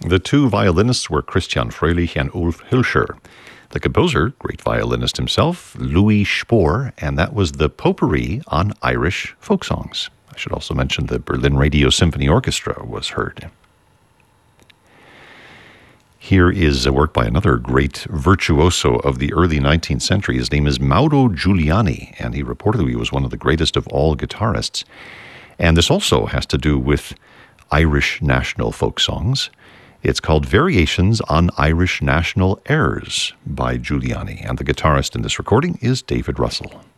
The two violinists were Christian Fröhlich and Ulf Hilscher. The composer, great violinist himself, Louis Spohr, and that was the Potpourri on Irish folk songs. I should also mention the Berlin Radio Symphony Orchestra was heard. Here is a work by another great virtuoso of the early 19th century. His name is Mauro Giuliani, and he reportedly was one of the greatest of all guitarists. And this also has to do with Irish national folk songs. It's called Variations on Irish National Airs by Giuliani, and the guitarist in this recording is David Russell.